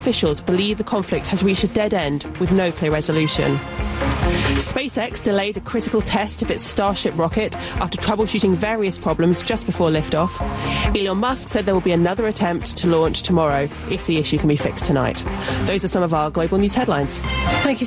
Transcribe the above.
Officials believe the conflict has reached a dead end with no clear resolution. SpaceX delayed a critical test of its Starship rocket after troubleshooting various problems just before liftoff. Elon Musk said there will be another attempt to launch tomorrow if the issue can be fixed tonight. Those are some of our global news headlines. Thank you.